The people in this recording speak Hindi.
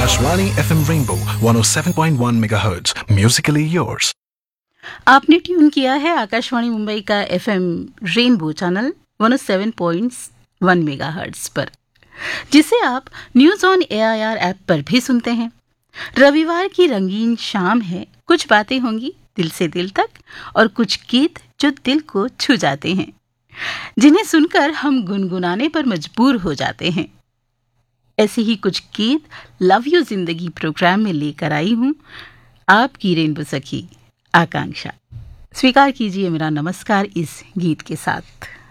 Akashvani FM Rainbow 107.1 MHz. Musically yours. आपने ट्यून किया है आकाशवाणी मुंबई का एफएम रेनबो चैनल 107.1 मेगाहर्ट्ज पर, जिसे आप न्यूज ऑन एआईआर ऐप पर भी सुनते हैं। रविवार की रंगीन शाम है, कुछ बातें होंगी दिल से दिल तक और कुछ गीत जो दिल को छू जाते हैं, जिन्हें सुनकर हम गुनगुनाने पर मजबूर हो जाते हैं। ऐसे ही कुछ गीत लव यू जिंदगी प्रोग्राम में लेकर आई हूं, आपकी रेनबो सखी आकांक्षा। स्वीकार कीजिए मेरा नमस्कार इस गीत के साथ।